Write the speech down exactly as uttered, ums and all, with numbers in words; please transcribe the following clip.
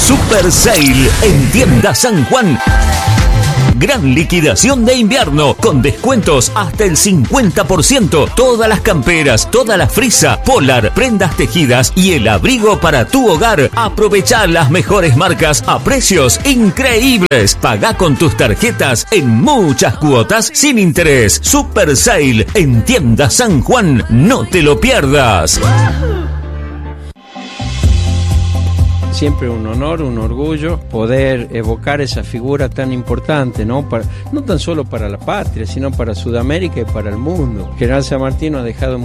Super Sale en Tienda San Juan. Gran liquidación de invierno con descuentos hasta el cincuenta por ciento. Todas las camperas, toda la frisa, polar, prendas tejidas y el abrigo para tu hogar. Aprovechá las mejores marcas a precios increíbles. Pagá con tus tarjetas en muchas cuotas sin interés. Super Sale en Tienda San Juan. No te lo pierdas. Siempre un honor, un orgullo poder evocar esa figura tan importante, ¿no? Para, no tan solo para la patria, sino para Sudamérica y para el mundo. General San Martín nos ha dejado